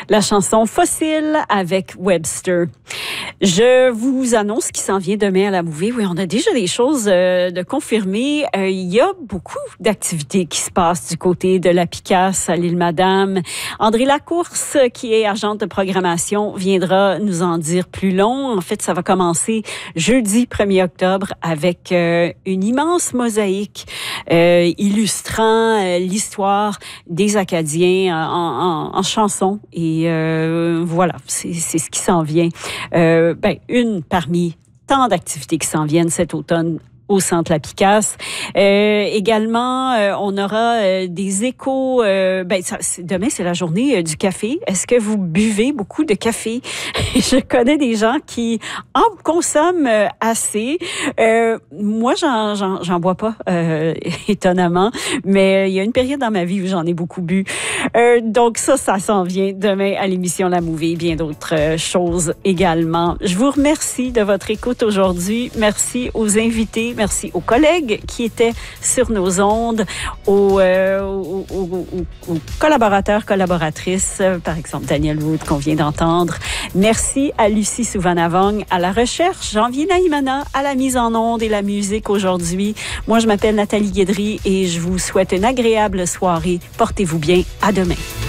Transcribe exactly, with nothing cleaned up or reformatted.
La chanson Fossile avec Webster. Je vous annonce ce qui s'en vient demain à la Mouvée. Oui, on a déjà des choses euh, de confirmer. Euh, il y a beaucoup d'activités qui se passent du côté de la Picasse à l'île Madame. André Lacourse, qui est agente de programmation, viendra nous en dire plus long. En fait, ça va commencer jeudi premier octobre avec euh, une immense mosaïque euh, illustrant euh, l'histoire des Acadiens en, en, en chansons. Et euh, voilà, c'est, c'est ce qui s'en vient. Euh, ben, une parmi tant d'activités qui s'en viennent cet automne au Centre La Picasse. Euh, également, euh, on aura euh, des échos. Euh, ben, ça, c'est, demain, c'est la journée euh, du café. Est-ce que vous buvez beaucoup de café? Je connais des gens qui en consomment euh, assez. Euh, moi, j'en, j'en, j'en bois pas, euh, étonnamment, mais il y a une période dans ma vie où j'en ai beaucoup bu. Euh, donc ça, ça s'en vient demain à l'émission La Mouvée. Bien d'autres euh, choses également. Je vous remercie de votre écoute aujourd'hui. Merci aux invités. Merci aux collègues qui étaient sur nos ondes, aux, euh, aux, aux, aux, aux collaborateurs, collaboratrices, euh, par exemple Daniel Wood qu'on vient d'entendre. Merci à Lucie Souvanavong à la recherche, Janvier Naïmana à la mise en onde et la musique aujourd'hui. Moi, je m'appelle Nathalie Guédry et je vous souhaite une agréable soirée. Portez-vous bien. À demain.